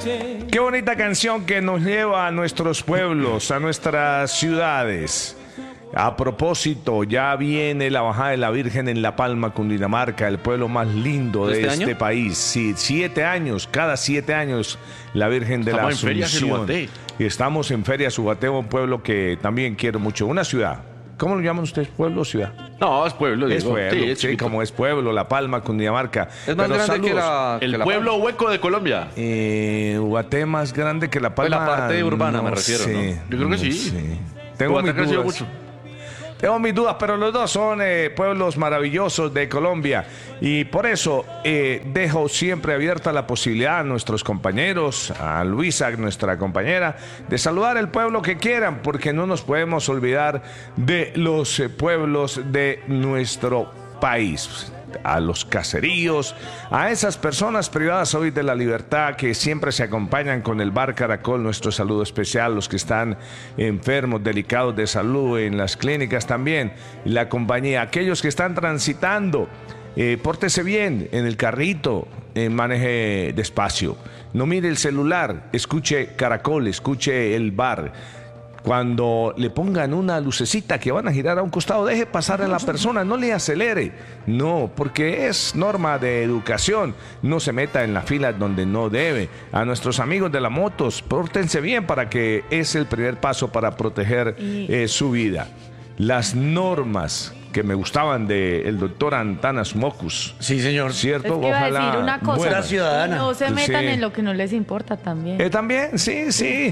Qué bonita canción que nos lleva a nuestros pueblos, a nuestras ciudades. A propósito, ya viene la bajada de la Virgen en La Palma, Cundinamarca, el pueblo más lindo de este país. Sí, 7 años, cada 7 años, la Virgen de la Asunción. Y estamos en Feria Subatevo, un pueblo que también quiero mucho. Una ciudad. ¿Cómo lo llaman ustedes? ¿Pueblo o ciudad? No, es pueblo. Es pueblo, sí, como es pueblo, La Palma, Cundinamarca. Es más grande que el pueblo hueco de Colombia. Ubaté más grande que La Palma. Pues la parte urbana me refiero, ¿no? Yo creo que sí. Tengo mis dudas. Tengo mis dudas, pero los dos son pueblos maravillosos de Colombia. Y por eso dejo siempre abierta la posibilidad a nuestros compañeros, a Luisa, nuestra compañera, de saludar el pueblo que quieran, porque no nos podemos olvidar de los pueblos de nuestro país. A los caseríos, a esas personas privadas hoy de la libertad que siempre se acompañan con el Bar Caracol, nuestro saludo especial, los que están enfermos, delicados de salud, en las clínicas también, la compañía, aquellos que están transitando, pórtese bien en el carrito, maneje despacio, no mire el celular, escuche Caracol, escuche el bar. Cuando le pongan una lucecita que van a girar a un costado, deje pasar a la persona, no le acelere. No, porque es norma de educación. No se meta en la fila donde no debe. A nuestros amigos de las motos, pórtense bien para que es el primer paso para proteger su vida. Las normas que me gustaban del doctor Antanas Mocus. Sí, señor. ¿Cierto? Es que iba a decir una cosa, buena ciudadana. No se metan en lo que no les importa también. También, sí.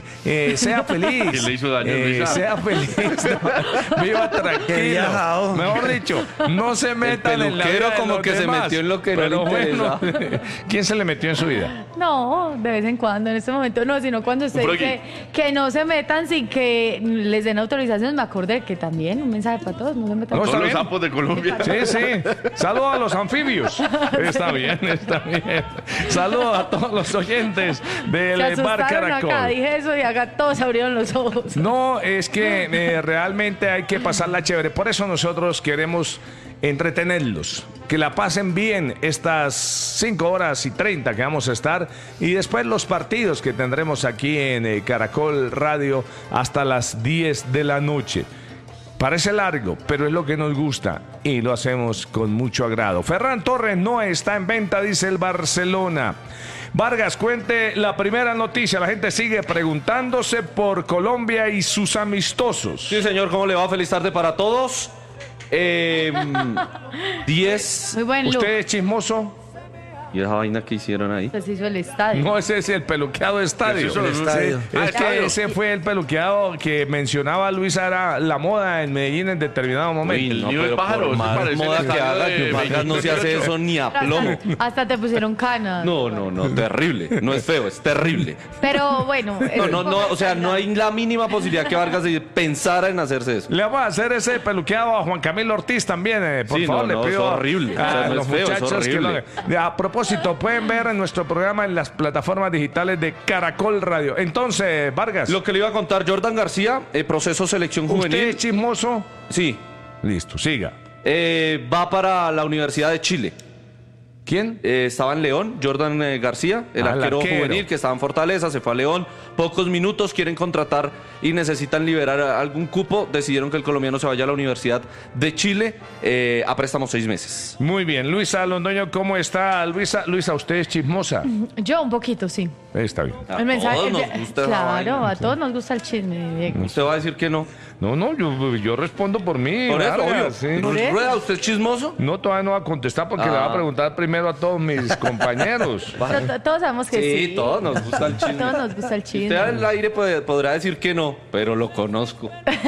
Sea feliz. ¿Quién le hizo daño, Luisa? Sea feliz. Viva tranquilo. Mejor dicho, no se metan en la vida como de que los se demás. metió en lo que no le interesa. Bueno, ¿quién se le metió en su vida? No, de vez en cuando, en este momento no, sino cuando usted dice que no se metan sin que les den autorización. Me acordé que también un mensaje para todos, no se metan. No, Todos los sapos de Colombia. Sí. Saludos a los anfibios. Está bien. Saludos a todos los oyentes del Bar Caracol. Acá, dije eso y acá todos abrieron los ojos. No, es que realmente hay que pasarla chévere. Por eso nosotros queremos entretenerlos, que la pasen bien estas 5 horas y 30 que vamos a estar, y después los partidos que tendremos aquí en Caracol Radio hasta las 10 de la noche. Parece largo, pero es lo que nos gusta y lo hacemos con mucho agrado. Ferran Torres no está en venta, dice el Barcelona. Vargas, cuente la primera noticia. La gente sigue preguntándose por Colombia y sus amistosos. Sí, señor, ¿cómo le va? Feliz tarde para todos. 10. Muy buen look. ¿Usted es chismoso? ¿Y esa vaina que hicieron ahí? Se hizo el estadio. No, ese es el peluqueado de estadio. El estadio. Es que ese fue el peluqueado que mencionaba Luisa, era la moda en Medellín en determinado momento. Uy, no, pero por más moda que haga, que Vargas no se hace eso ni a plomo. Hasta te pusieron canas. No, terrible. No es feo, es terrible. Pero bueno. No, o sea, no hay la mínima posibilidad que Vargas pensara en hacerse eso. Le voy a hacer ese peluqueado a Juan Camilo Ortiz también, por favor, le pido. Es horrible. A no los es feo, muchachos es horrible. que a propósito, pueden ver en nuestro programa en las plataformas digitales de Caracol Radio. Entonces, Vargas. Lo que le iba a contar, Jordan García, proceso selección juvenil. ¿Usted es chismoso? Sí. Listo, siga. Va para la Universidad de Chile. ¿Quién? Estaba en León, Jordan García, el arquero juvenil que estaba en Fortaleza, se fue a León, pocos minutos, quieren contratar y necesitan liberar algún cupo, decidieron que el colombiano se vaya a la Universidad de Chile a préstamo 6 meses. Muy bien, Luisa Londoño, ¿cómo está? Luisa, ¿usted es chismosa? Yo un poquito, sí. Está bien. El mensaje, todos nos gusta claro, a todos nos gusta el chisme, Diego. ¿Usted va a decir que no? No, yo respondo por mí. Por eso, Vargas, obvio. sí. ¿Rueda, usted es chismoso? No, todavía no va a contestar porque le va a preguntar primero a todos mis compañeros. Todos sabemos que sí. Sí, todos nos gusta el chisme. Todos nos gusta el chisme. Usted al aire podrá decir que no, pero lo conozco.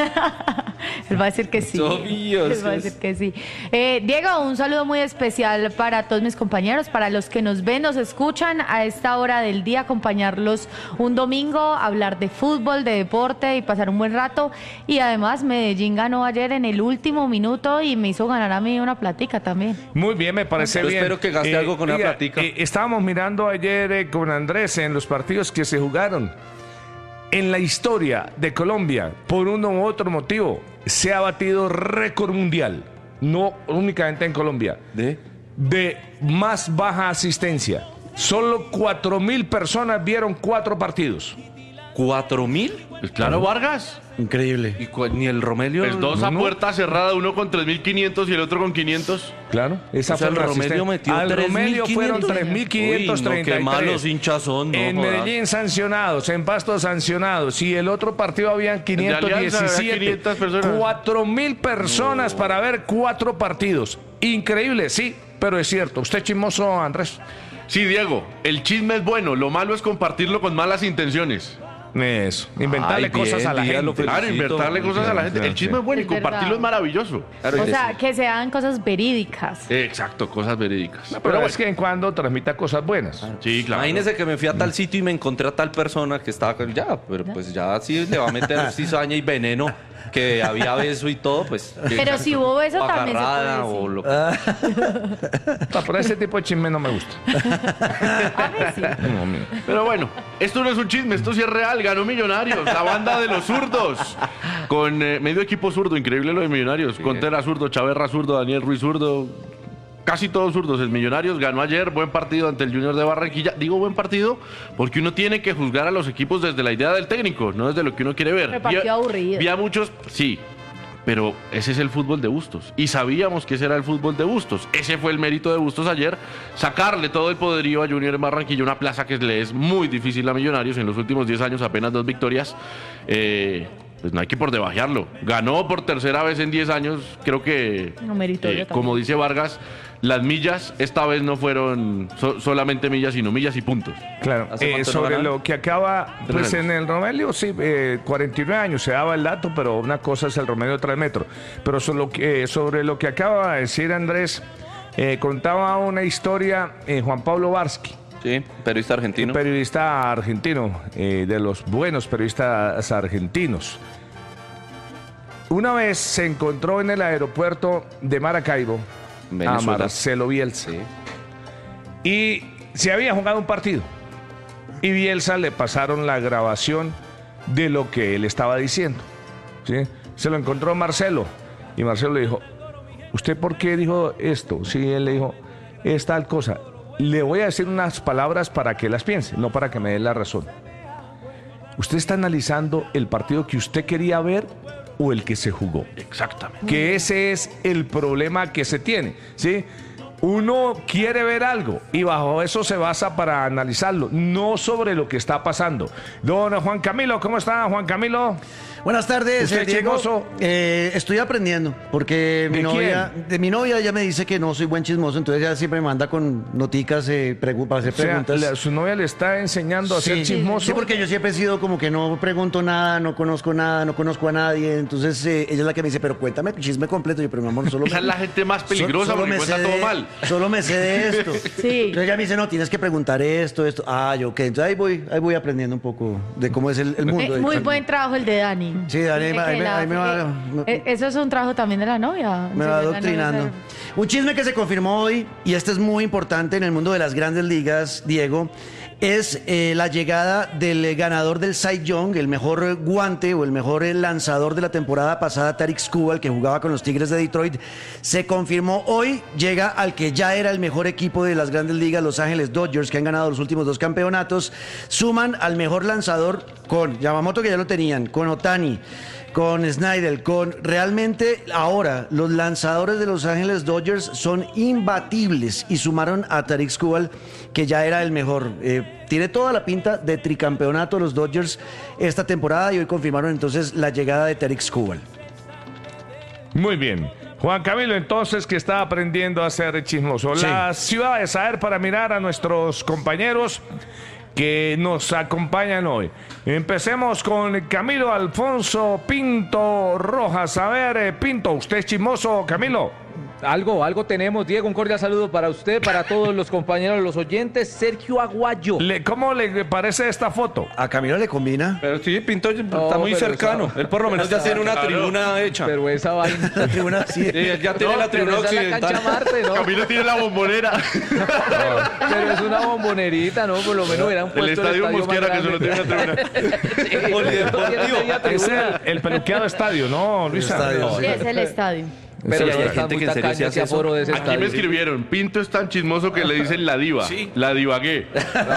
Él va a decir que sí. Obvio, Él va a decir que sí. Diego, un saludo muy especial para todos mis compañeros, para los que nos ven, nos escuchan a esta hora del día, acompañarlos un domingo, hablar de fútbol, de deporte y pasar un buen rato. Y además Medellín ganó ayer en el último minuto y me hizo ganar a mí una platica también. Muy bien, me parece Yo bien. espero que gaste algo con la platica. Estábamos mirando ayer con Andrés en los partidos que se jugaron. En la historia de Colombia, por uno u otro motivo, se ha batido récord mundial, no únicamente en Colombia, de más baja asistencia. Solo 4.000 personas vieron 4 partidos. ¿4.000? Pues claro, Vargas. Increíble. ¿Y ni el Romelio? Pues dos a puerta cerrada, uno con 3.500 y el otro con 500. Claro, esa fue el Romelio metió al 3.500. Romelio fueron 3.533. Qué malos hinchas son. No, en Medellín sancionados, en Pasto sancionados. Y el otro partido habían 517. 500 personas. 4.000 personas para ver 4 partidos. Increíble, sí, pero es cierto. ¿Usted chismoso, Andrés? Sí, Diego, el chisme es bueno, lo malo es compartirlo con malas intenciones. Eso, inventarle cosas a la gente. Claro, inventarle cosas a la gente. El chisme es bueno y compartirlo es maravilloso. Claro, O sea, que sean cosas verídicas. Exacto, cosas verídicas. Pero es que en cuando transmita cosas buenas. Sí, claro. Imagínese que me fui a tal sitio y me encontré a tal persona que estaba ya, pero pues ya sí le va a meter cizaña y veneno, que había beso y todo, pues. Pero si hubo beso también se agarrada puede o decir. lo que... Por ese tipo de chisme no me gusta. A mí sí. Pero bueno, esto no es un chisme, esto sí es real. Ganó Millonarios, la banda de los zurdos. Con medio equipo zurdo, increíble lo de Millonarios. Contera zurdo, Chaverra zurdo, Daniel Ruiz zurdo. Casi todos zurdos. El Millonarios ganó ayer, buen partido ante el Junior de Barranquilla. Digo buen partido porque uno tiene que juzgar a los equipos desde la idea del técnico, no desde lo que uno quiere ver. Me partió aburrido. Vi a muchos, sí, pero ese es el fútbol de Bustos. Y sabíamos que ese era el fútbol de Bustos. Ese fue el mérito de Bustos ayer, sacarle todo el poderío a Junior en Barranquilla, una plaza que le es muy difícil a Millonarios. En los últimos 10 años apenas 2 victorias. Pues no hay que por debajearlo. Ganó por tercera vez en 10 años. Creo que, No, meritorio como también. dice Vargas, las millas esta vez no fueron solamente millas, sino millas y puntos. Claro, ¿Hace cuánto no sobre ganan? lo que acaba, pues en el Romelio, sí, 49 años, se daba el dato, pero una cosa es el Romelio, otra el Metro. Pero sobre lo que acaba de decir Andrés, contaba una historia Juan Pablo Varsky, Sí, periodista argentino. periodista argentino, de los buenos periodistas argentinos. Una vez se encontró en el aeropuerto de Maracaibo a Venezuela. Marcelo Bielsa. Sí. Y se había jugado un partido. Y Bielsa le pasaron la grabación de lo que él estaba diciendo. ¿Sí? Se lo encontró Marcelo. Y Marcelo le dijo, ¿usted por qué dijo esto? Sí, él le dijo, es tal cosa. Le voy a decir unas palabras para que las piense, no para que me dé la razón. Usted está analizando el partido que usted quería ver o el que se jugó. Exactamente. Que ese es el problema que se tiene, ¿sí? Uno quiere ver algo y bajo eso se basa para analizarlo, no sobre lo que está pasando. Don Juan Camilo, ¿cómo está, Juan Camilo? Buenas tardes, ¿Usted Diego. chismoso? Estoy aprendiendo, porque mi novia ya me dice que no soy buen chismoso, entonces ella siempre me manda con noticas para hacer preguntas. Su novia le está enseñando a ser chismoso. Sí, porque yo siempre he sido como que no pregunto nada, no conozco a nadie. Entonces ella es la que me dice, pero cuéntame el chisme completo. Yo, pero mi amor, solo Esa es la gente más peligrosa solo porque me cuenta sé todo mal. Solo me sé de esto. Sí. Entonces ella me dice, no, tienes que preguntar esto. Ah, yo, ok. Entonces ahí voy aprendiendo un poco de cómo es el mundo. Muy buen trabajo el de Dani. Sí, Dani, ahí me va. Eso es un trabajo también de la novia. Me va adoctrinando. Un chisme que se confirmó hoy, y este es muy importante en el mundo de las grandes ligas, Diego, es la llegada del ganador del Cy Young, el mejor guante o el mejor lanzador de la temporada pasada, Tarik Skubal, que jugaba con los Tigres de Detroit. Se confirmó hoy, llega al que ya era el mejor equipo de las grandes ligas, Los Ángeles Dodgers, que han ganado los últimos 2 campeonatos. Suman al mejor lanzador con Yamamoto, que ya lo tenían, con Ohtani, con Snyder, realmente ahora los lanzadores de Los Ángeles Dodgers son imbatibles y sumaron a Tarik Skubal, que ya era el mejor. Tiene toda la pinta de tricampeonato los Dodgers esta temporada y hoy confirmaron entonces la llegada de Tarik Skubal. Muy bien. Juan Camilo, entonces, que está aprendiendo a ser chismoso. Sí. La ciudad de saber para mirar a nuestros compañeros que nos acompañan hoy. Empecemos con Camilo Alfonso Pinto Rojas. A ver, Pinto, ¿usted es chismoso, Camilo? Algo tenemos, Diego. Un cordial saludo para usted, para todos los compañeros, los oyentes. Sergio Aguayo. ¿Cómo le parece esta foto? A Camilo le combina. Pero sí, Pinto está muy pero cercano. esa- Él por lo menos ya tiene una tribuna hecha. Pero esa vaina. La tribuna sí. Sí, él ya tiene la tribuna Pero esa es la cancha occidental. Marte, ¿no? Camilo tiene la bombonera. Pero es una bombonerita, ¿no? Por lo menos hubieran El puesto estadio más Mosquera que solo grande. tiene una tribuna. Sí, Polideportivo. tiene media Es tribuna. el peluqueado estadio, ¿no, Luisa? Estadio, No. Sí, es el estadio. Pero Sí, no hay está gente muy que en serio tacaño se hace ese aforo de ese Aquí me estadio. escribieron, Pinto es tan chismoso que le dicen la diva. Sí. La divagué.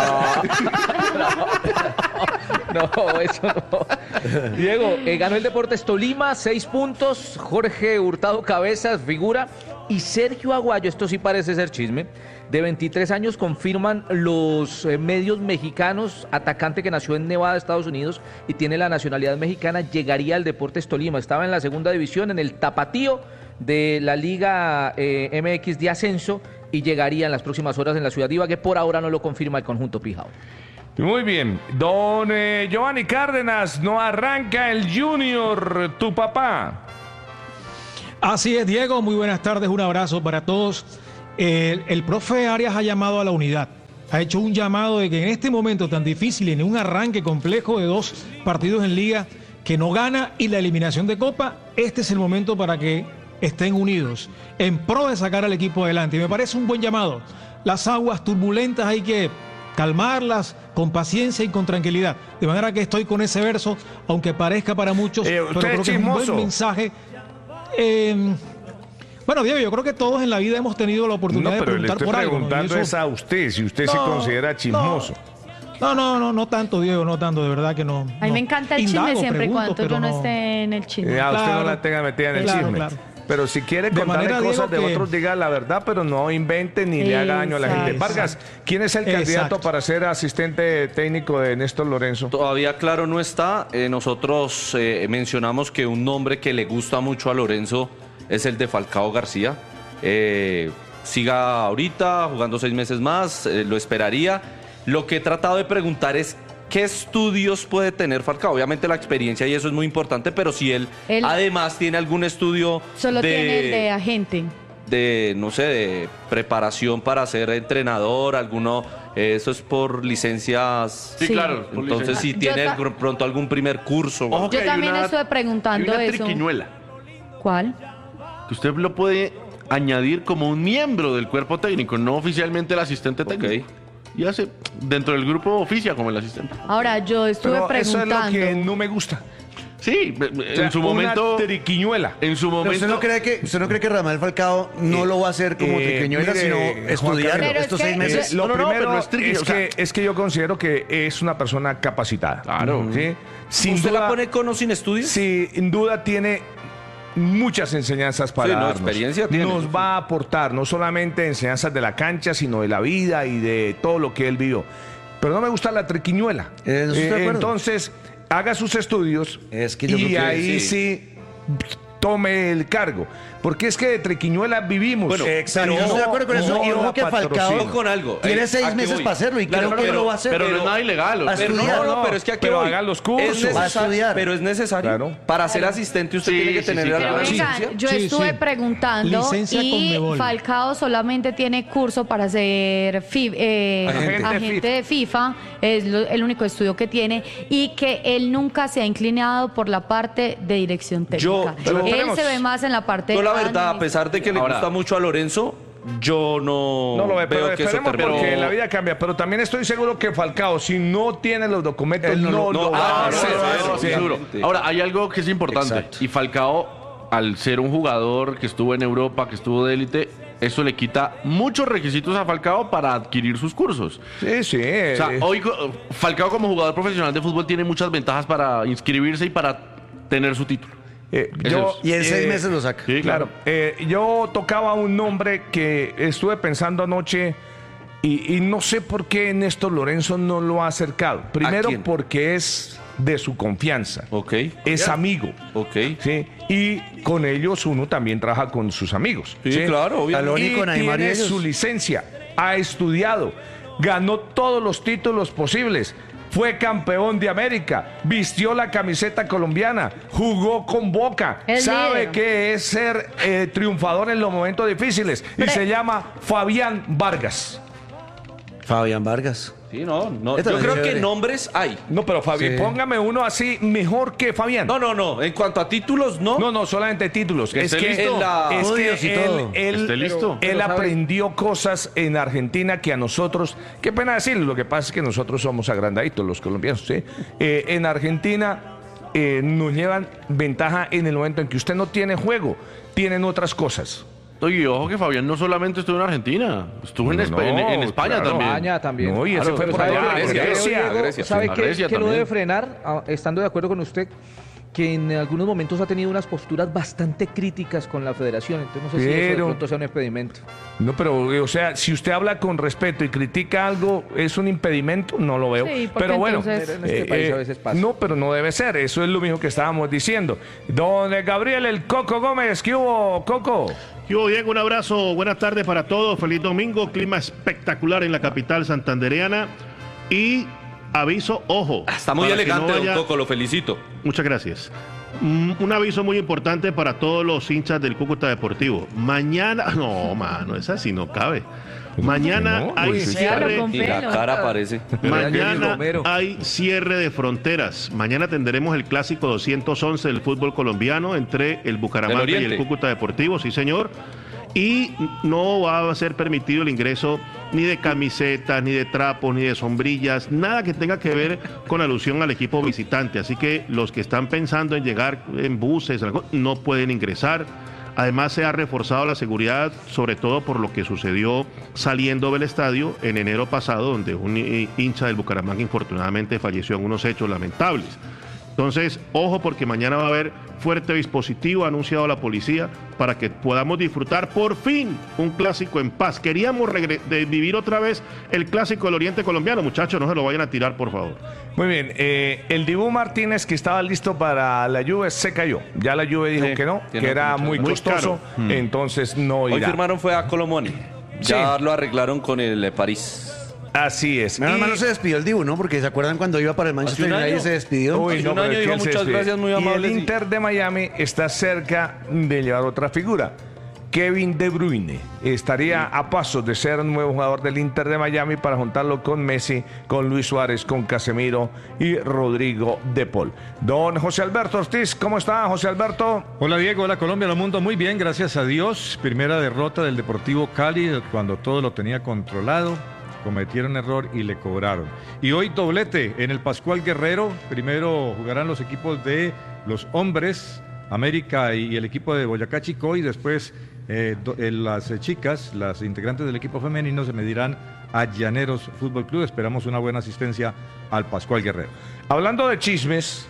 No, eso no. Diego, ganó el Deportes Tolima, 6 puntos. Jorge Hurtado Cabezas, figura. Y Sergio Aguayo, esto sí parece ser chisme, de 23 años, confirman los medios mexicanos, atacante que nació en Nevada, Estados Unidos, y tiene la nacionalidad mexicana, llegaría al Deportes Tolima. Estaba en la segunda división, en el Tapatío de la Liga MX de Ascenso, y llegaría en las próximas horas en la ciudad de Ibagué. Por ahora no lo confirma el conjunto Pijao. Muy bien. Don Giovanni Cárdenas, no arranca el Junior, tu papá. Así es, Diego, muy buenas tardes, un abrazo para todos. El profe Arias ha llamado a la unidad, ha hecho un llamado de que en este momento tan difícil, en un arranque complejo de 2 partidos en liga, que no gana y la eliminación de Copa, este es el momento para que estén unidos, en pro de sacar al equipo adelante. Y me parece un buen llamado. Las aguas turbulentas hay que calmarlas con paciencia y con tranquilidad. De manera que estoy con ese verso, aunque parezca para muchos, pero usted creo es que es un chismoso. buen mensaje. Bueno, Diego, yo creo que todos en la vida hemos tenido la oportunidad No, de pero le preguntar estoy por algo, ¿no? Y preguntando eso- es a usted, si usted se considera chismoso. No tanto, Diego, no tanto, de verdad que no. A mí me encanta el chisme Indago, siempre y pregunto, cuando yo pero no esté en el chisme. A usted no Claro, la tenga metida en el claro, chisme. claro. Pero si quiere De contarle manera, cosas Diego, de que- otros, diga la verdad, pero no invente ni le haga daño a la gente. Exacto. Vargas, ¿quién es el candidato Exacto. para ser asistente técnico de Néstor Lorenzo? Todavía claro no está. Nosotros mencionamos que un nombre que le gusta mucho a Lorenzo es el de Falcao García. Siga ahorita jugando 6 meses más, lo esperaría. Lo que he tratado de preguntar es qué estudios puede tener Falcao. Obviamente la experiencia y eso es muy importante, pero si él además tiene algún estudio Solo tiene el de agente. de, no sé, de preparación para ser entrenador, alguno, eso es por licencias. Sí, Sí. claro. por Entonces, licencia. si tiene Yo pronto algún primer curso. Ojo que Yo hay también estuve preguntando hay una eso. triquiñuela, ¿Cuál? que usted lo puede añadir como un miembro del cuerpo técnico, no oficialmente el asistente técnico. Y hace dentro del grupo oficia como el asistente. Ahora, yo estuve Pero eso es preguntando. lo que no me gusta. Sí, O sea, en su momento. Una triquiñuela. En su Pero momento. ¿Usted no cree que Rafael Falcao no lo va a hacer como triquiñuela, mire, sino Juan estudiar Carlos. Pero estos es que 6 meses? Lo No, no, primero pero no es triqui, o sea- es que yo considero que es una persona capacitada. Claro. ¿Sí? Sin ¿Usted duda, la pone con o sin estudios? sin duda tiene muchas enseñanzas para Sí, no, darnos. experiencia tiene. Nos va a aportar no solamente enseñanzas de la cancha, sino de la vida y de todo lo que él vivió. Pero no me gusta la triquiñuela. Eso estoy de acuerdo. Entonces, haga sus estudios Es que yo creo y que ahí sí tome el cargo. Porque es que de triquiñuela vivimos. Bueno, Exacto, yo estoy de acuerdo con eso. Y no ojo la que patrocina. Falcao Con algo. tiene ¿A 6 qué meses voy? para hacerlo y Claro, creo que lo va a hacer. Pero no es nada ilegal. A Pero estudiar. no, pero es que aquí pero voy. haga los cursos. Es necesario, Va a estudiar. pero es necesario. Claro. Para ser asistente usted Sí, tiene que sí, tener sí, alguna claro. Pero licencia. venga, yo Sí, estuve sí. preguntando Licencia y Conmebol. Falcao solamente tiene curso para ser agente de FIFA, es el único estudio que tiene, y que él nunca se ha inclinado por la parte de dirección técnica. Yo- él tenemos- se ve más en la parte Yo la verdad, a pesar de que le Ahora- gusta mucho a Lorenzo, yo no, No lo ve, pero veo que eso esperemos termine. porque la vida cambia. Pero también estoy seguro que Falcao, si no tiene los documentos, Él no no lo lo- va a ah, hacer. no, Sí, seguro. Ahora, hay algo que es importante. Exacto. Y Falcao, al ser un jugador que estuvo en Europa, que estuvo de élite, eso le quita muchos requisitos a Falcao para adquirir sus cursos. Sí, sí. O sea, hoy Falcao como jugador profesional de fútbol tiene muchas ventajas para inscribirse y para tener su título. Y en 6 meses lo saca. Sí, Claro, yo tocaba un nombre que estuve pensando anoche y no sé por qué Néstor Lorenzo no lo ha acercado. Primero quién? porque es de su confianza, Ok, es amigo, ok. ¿sí? Y con ellos uno también trabaja con sus amigos. Sí, claro, obviamente. Talón y Y con Aymar y tiene ellos. su licencia, ha estudiado, ganó todos los títulos posibles. Fue campeón de América, vistió la camiseta colombiana, jugó con Boca, El sabe líder. que es ser triunfador en los momentos difíciles y se llama Fabián Vargas. Fabián Vargas. Sí, no. Esta Yo es creo que chévere. nombres hay. No, pero Fabián, Sí. póngame uno así mejor que Fabián. No. En cuanto a títulos, no. No, solamente títulos. Que Es esté que, listo. En la- es que Estudios y todo. Esté listo. él Pero sabe- aprendió cosas en Argentina que a nosotros, qué pena decirlo, lo que pasa es que nosotros somos agrandaditos los colombianos, ¿sí? En Argentina nos llevan ventaja en el momento en que usted no tiene juego, tienen otras cosas. Oye, ojo que Fabián no solamente estuvo en Argentina, estuvo en España claro. también. España también. No, y ese fue por allá, Grecia. ¿Sabe Grecia qué lo también. debe frenar? Estando de acuerdo con usted, que en algunos momentos ha tenido unas posturas bastante críticas con la federación. Entonces no sé si eso de pronto sea un impedimento. No, pero, o sea, si usted habla con respeto y critica algo, ¿es un impedimento? No lo veo. Sí, porque pero bueno, entonces- En este país a veces pasa. no, pero no debe ser. Eso es lo mismo que estábamos diciendo. Don Gabriel El Coco Gómez, ¿qué hubo, Coco? ¿Qué hubo, Diego? Un abrazo, buenas tardes para todos, feliz domingo, clima espectacular en la capital santandereana y aviso, ojo. Está muy para que elegante, no don vaya- Coco, lo felicito. Muchas gracias. Un aviso muy importante para todos los hinchas del Cúcuta Deportivo. Mañana, no, mano, esa sí no cabe. Mañana No, hay uy, cierre. con Y la pelo. cara parece. Mañana Romero. hay cierre de fronteras. Mañana tendremos el clásico 211 del fútbol colombiano entre el Bucaramanga Del y Oriente. el Cúcuta Deportivo, sí señor. Y no va a ser permitido el ingreso ni de camisetas, ni de trapos, ni de sombrillas, nada que tenga que ver con alusión al equipo visitante. Así que los que están pensando en llegar en buses no pueden ingresar. Además se ha reforzado la seguridad, sobre todo por lo que sucedió saliendo del estadio en enero pasado, donde un hincha del Bucaramanga infortunadamente falleció en unos hechos lamentables. Entonces, ojo porque mañana va a haber fuerte dispositivo, ha anunciado la policía, para que podamos disfrutar por fin un clásico en paz. Queríamos vivir otra vez el clásico del Oriente colombiano, muchachos, no se lo vayan a tirar, por favor. Muy bien, el Dibu Martínez, que estaba listo para la Juve, se cayó. Ya la Juve dijo Sí, que no, tiene que era mucho- muy muy costoso, caro. entonces no Hoy irá. firmaron fue a Colomoni. Ya lo arreglaron con el París. Así es. Menos Y- mal no se despidió el Dibu, ¿no? Porque se acuerdan cuando iba para el Manchester un United año. se despidió. Uy, Hace no, un pero año es que dijo él se muchas despide. gracias, muy Y amables, el y- Inter de Miami está cerca de llevar otra figura. Kevin De Bruyne estaría a pasos de ser un nuevo jugador del Inter de Miami para juntarlo con Messi, con Luis Suárez, con Casemiro y Rodrigo De Paul. Don José Alberto Ortiz, ¿cómo está, José Alberto? Hola Diego, hola Colombia, hola mundo, muy bien, gracias a Dios. Primera derrota del Deportivo Cali cuando todo lo tenía controlado, cometieron error y le cobraron. Y hoy doblete en el Pascual Guerrero, primero jugarán los equipos de los hombres, América y el equipo de Boyacá Chicó y después las chicas, las integrantes del equipo femenino se medirán a Llaneros Fútbol Club. Esperamos una buena asistencia al Pascual Guerrero. Hablando de chismes,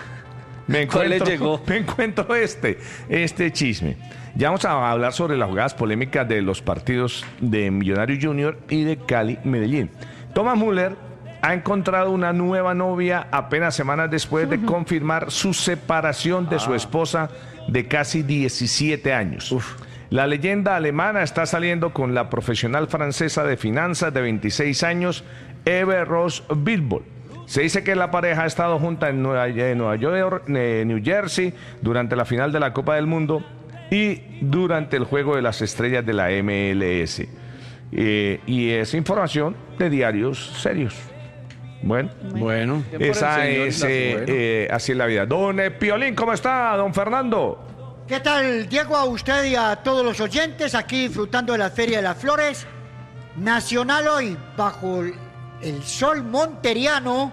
¿Cuál le llegó? me encuentro este chisme. Ya vamos a hablar sobre las jugadas polémicas de los partidos de Millonario Junior y de Cali Medellín. Thomas Müller ha encontrado una nueva novia apenas semanas después de confirmar su separación de su esposa de casi 17 años. La leyenda alemana está saliendo con la profesional francesa de finanzas de 26 años, Eve Ross Bilbol. Se dice que la pareja ha estado junta en Nueva York, New Jersey, durante la final de la Copa del Mundo y durante el Juego de las Estrellas de la MLS. Y es información de diarios serios. Bueno, Bueno. esa es así es la vida. Don Piolín, ¿cómo está, don Fernando? ¿Qué tal, Diego? A usted y a todos los oyentes, aquí disfrutando de la Feria de las Flores. Nacional hoy, bajo el sol monteriano,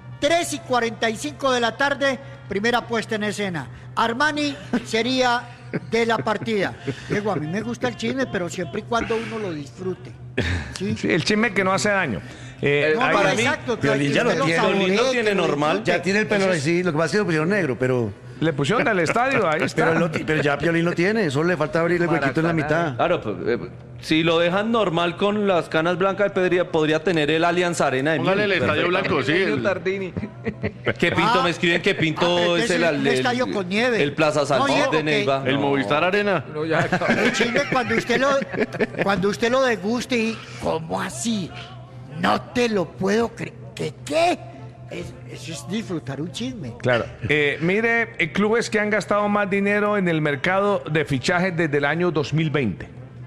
3:45 de la tarde, primera puesta en escena. Armani sería de la partida. Diego, a mí me gusta el chisme, pero siempre y cuando uno lo disfrute. ¿Sí? Sí, el chisme que no hace daño. No, ahí- no, para mí, exacto. Piolín ya lo tiene. Piolín lo tiene normal. Ya tiene el pelo así, lo que pasa es que lo pusieron negro, pero le pusieron al estadio, ahí está. pero ya Piolín lo tiene, solo le falta abrir el huequito en la mitad. Claro, pues, si lo dejan normal con las canas blancas, él podría tener el Allianz Arena de Póngale el Múnich. estadio blanco, sí. Tardini. ¿Qué Pinto? Me escriben que Pinto pero es es un estadio con nieve. el Plaza No, Salvador Diego, de que- Neiva. El No. Movistar Arena. No, ya acabó. El chisme cuando usted lo deguste y ¿cómo así? No te lo puedo creer. ¿Qué? Eso es disfrutar un chisme. Claro. Mire, clubes que han gastado más dinero en el mercado de fichajes desde el año 2020.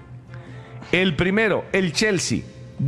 El primero, el Chelsea,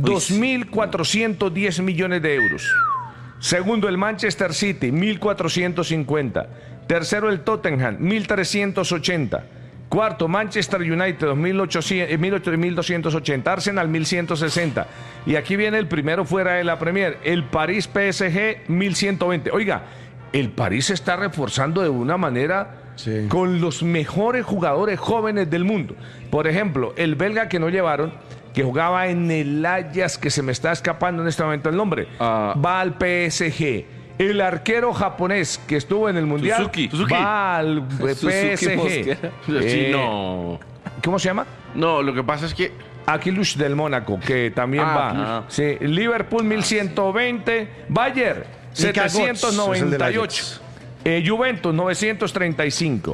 2.410 millones de euros. Segundo, el Manchester City, 1.450. Tercero, el Tottenham, 1.380. Cuarto, Manchester United, 1.280. Arsenal, 1.160. Y aquí viene el primero fuera de la Premier, el París PSG, 1.120. Oiga, el París se está reforzando de una manera con los mejores jugadores jóvenes del mundo. Por ejemplo, el belga que no llevaron, que jugaba en el Ajax, que se me está escapando en este momento el nombre, va al PSG. El arquero japonés que estuvo en el Mundial Suzuki. va al PSG. No. ¿Cómo se llama? No, lo que pasa es que Aquilush del Mónaco, que también va. Sí, Liverpool 1120, Bayern 798, Juventus 935.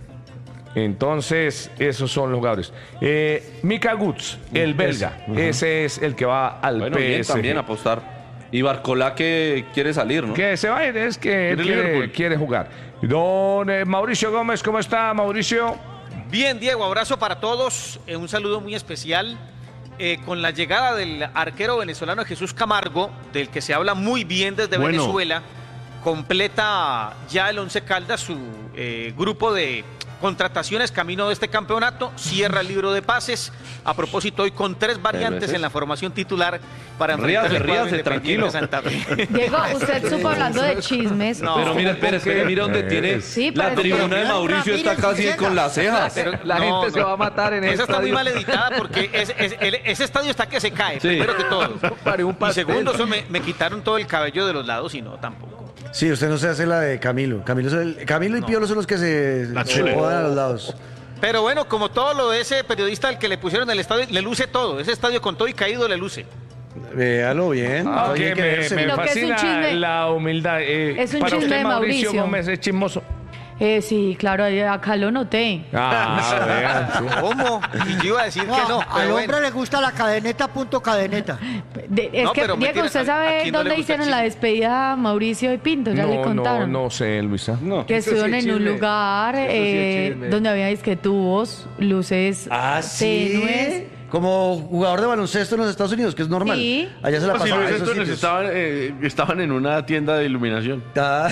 Entonces, esos son los jugadores. Mika Guts, el belga, ese es el que va al PSG. Bien, también apostar. Y Barcola que quiere salir, ¿no? Que se va a ir, es que él quiere jugar. Don Mauricio Gómez, ¿cómo está, Mauricio? Bien, Diego, abrazo para todos. Un saludo muy especial. Con la llegada del arquero venezolano Jesús Camargo, del que se habla muy bien desde Venezuela, completa ya el Once Caldas su grupo de contrataciones camino de este campeonato, cierra el libro de pases. A propósito, hoy con 3 variantes en la formación titular para enfrentar el Ríase, tranquilo. Diego, usted supo hablando de chismes. No, pero mira, espere, mira dónde tiene la tribuna de Mauricio, está casi con las cejas. La gente se va a matar en esa estadio. está muy mal editada porque ese estadio está que se cae, primero que todo. Y segundo, eso me quitaron todo el cabello de los lados y no, tampoco. Sí, usted no se hace la de Camilo. Camilo y Piolo son los que se jodan a los lados. Pero bueno, como todo lo de ese periodista al que le pusieron el estadio, le luce todo. Ese estadio con todo y caído le luce. Véalo bien. Me fascina la humildad. Es un para chisme usted, de Mauricio Mauricio. Gómez, es chismoso. Sí, claro, acá lo noté. Vean, sí. ¿Cómo? Y yo iba a decir que no. Al hombre le gusta la cadeneta, punto cadeneta. Es que, pero Diego, ¿usted ¿a sabe quién no le dónde gusta el hicieron la chisme? despedida Mauricio y Pinto? Ya le contaron. No sé, Luisa. No. Que estuvieron en un lugar Eso sí es chisme. donde había disquetubos, luces tenues. Como jugador de baloncesto en los Estados Unidos, que es normal. Sí. Allá se la sí, pasaban en esos estos sitios. estaban en una tienda de iluminación.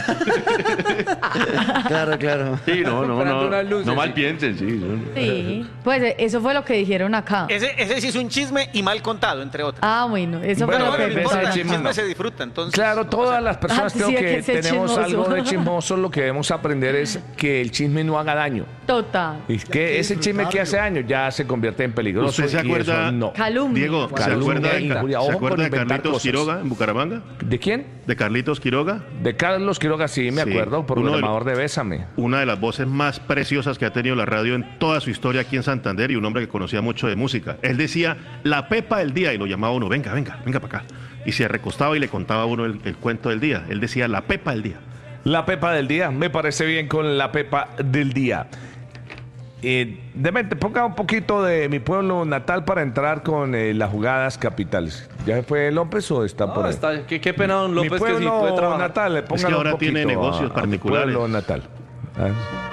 Claro. Sí, no Comprando unas luces, no sí. mal piensen, sí. Sí, pues eso fue lo que dijeron acá. Ese sí es un chisme y mal contado, entre otras. Bueno, eso Bueno, fue lo Pero que no importa, el chisme chisme no. se disfruta, entonces. Claro, todas las personas creo sí, que que ser tenemos chismoso. algo de chismoso, lo que debemos aprender es que el chisme no haga daño. Total. Y que ese chisme que hace daño ya se convierte en peligroso. ¿Usted se y acuerda, eso no. Calumnia. Diego, ¿se acuerda de, injuria. ¿se Ojo acuerda con de inventar Carlitos cosas. Quiroga en Bucaramanga? ¿De quién? ¿De Carlitos Quiroga? De Carlos Quiroga, sí, me Sí. acuerdo, programador de Bésame. Una de las voces más preciosas que ha tenido la radio en toda su historia aquí en Santander y un hombre que conocía mucho de música. Él decía, la pepa del día, y lo llamaba uno, venga para acá. Y se recostaba y le contaba a uno el cuento del día. Él decía, la pepa del día. La pepa del día, me parece bien con la pepa del día. Demente, ponga un poquito de mi pueblo natal para entrar con las jugadas capitales. ¿Ya fue López o está por ahí? Qué pena, don López, mi que sí pueblo puede trabajar. natal, póngale ahora un poquito tiene negocios a mi particulares. pueblo natal.